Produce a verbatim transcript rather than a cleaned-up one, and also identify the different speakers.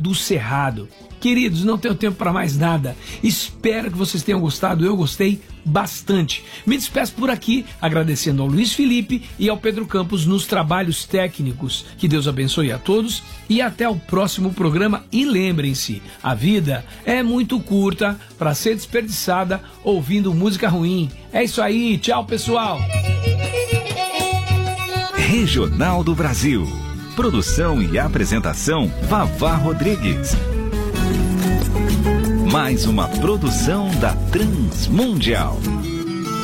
Speaker 1: do Cerrado. Queridos, não tenho tempo para mais nada. Espero que vocês tenham gostado. Eu gostei bastante. Me despeço por aqui, agradecendo ao Luiz Felipe e ao Pedro Campos nos trabalhos técnicos. Que Deus abençoe a todos e até o próximo programa. E lembrem-se, a vida é muito curta para ser desperdiçada ouvindo música ruim. É isso aí. Tchau, pessoal.
Speaker 2: Regional do Brasil. Produção e apresentação, Vavá Rodrigues. Mais uma produção da Transmundial.